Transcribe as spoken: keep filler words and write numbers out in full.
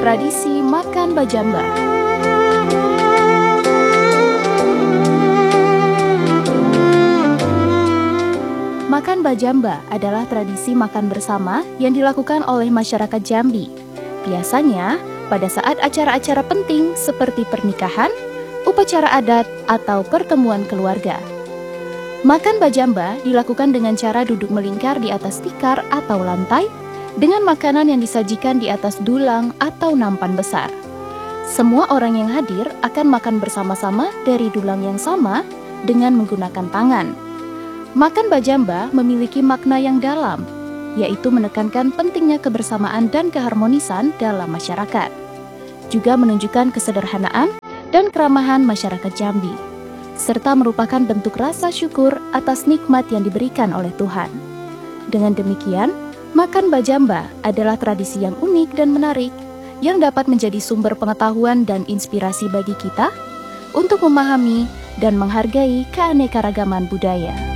Tradisi makan bajamba. Makan bajamba adalah tradisi makan bersama yang dilakukan oleh masyarakat Jambi. Biasanya pada saat acara-acara penting seperti pernikahan, upacara adat, atau pertemuan keluarga. Makan bajamba dilakukan dengan cara duduk melingkar di atas tikar atau lantai dengan makanan yang disajikan di atas dulang atau nampan besar. Semua orang yang hadir akan makan bersama-sama dari dulang yang sama dengan menggunakan tangan. Makan bajamba memiliki makna yang dalam, yaitu menekankan pentingnya kebersamaan dan keharmonisan dalam masyarakat. Juga menunjukkan kesederhanaan dan keramahan masyarakat Jambi, serta merupakan bentuk rasa syukur atas nikmat yang diberikan oleh Tuhan. Dengan demikian, makan bajamba adalah tradisi yang unik dan menarik yang dapat menjadi sumber pengetahuan dan inspirasi bagi kita untuk memahami dan menghargai keanekaragaman budaya.